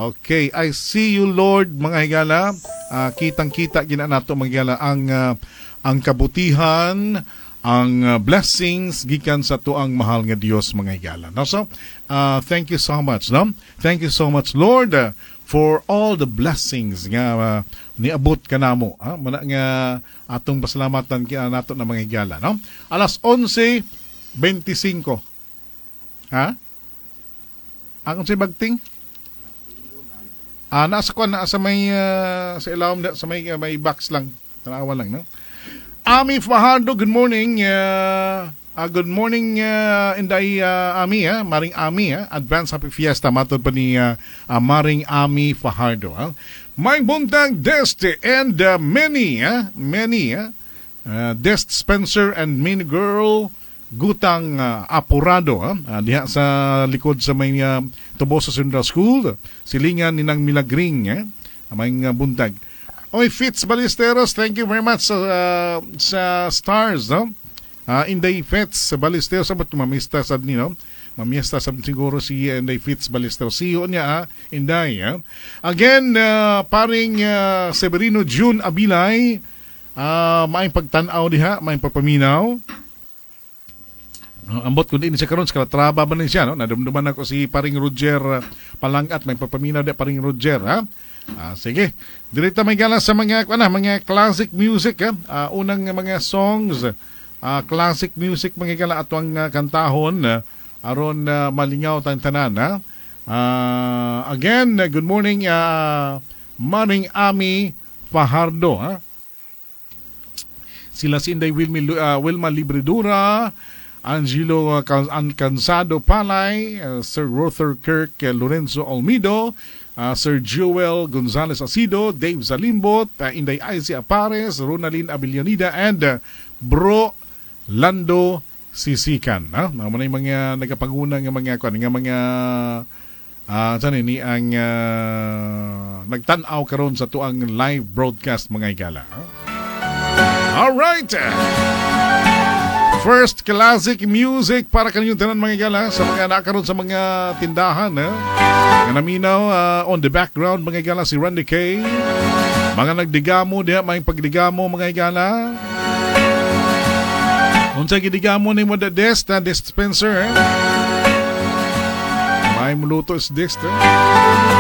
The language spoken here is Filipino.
Okay, I see you, Lord, mga higala. Kitang-kita gina nato mga higala ang kabutihan, ang blessings gikan sa tuang mahal nga Dios mga higala. No? So, thank you so much, no? Thank you so much, Lord, for all the blessings nga niabot kanamo. Mana nga atong pasalamatan nato na mga higala, no? Alas 11:25. Ha? Ang si bagting? Nasa ko na sa may sa ilawom sa may box lang. Tanawa lang, no? Ami Fajardo, good morning. Good morning Inday Ami, Maring Ami, advance happy fiesta matod pa ni Maring Ami Fajardo. May buntag Dest and many Dest Spencer and Mini Girl Gutang Apurado diha sa likod sa may Tuboso Central School, silingan ni nang Milagring may buntag. Oy, Fitz Ballesteros, thank you very much sa stars, no? Inday Fitz Ballesteros, sabat mamista sad ni, no? Mamista sad siguro si Inday Fitz Ballesteros. CEO niya, Inday. Again, paring Severino June Abilay, may pagtanaw diha, may papaminaw. Ambot ko din siya karon sa kalatraba ba siya, no? Nadumduman ako si paring Roger Palangat, may papaminaw di paring Roger, ha? Sige. Direta may gala sa mga classic music, unang mga songs, classic music mga gala atong kantahon aron malingaw tayong tanan, ha? Again, good morning Maring Ami Fajardo, ha? Sila si Inday Wilma Libredura, Angelo Cansado Palay, Sir Rother Kirk Lorenzo Olmido, Sir Joel Gonzalez Asido, Dave Zalimbot, Inday Icy Apares, Ronaldin Abilianida, and Bro Lando Sisikan. Mga mga nagapangunang mga ni ang nagtanaw karon sa tuang live broadcast mga igala. All right. First classic music para kaninyong tanan mga igala sa mga nakaroon sa mga tindahan. Nga naminaw on the background mga igala si Randy K. Mga nagdigamo diha, may pagdigamo mga igala. Unsa gidigamo ni mo da Dest Spencer. May muluto is Dest.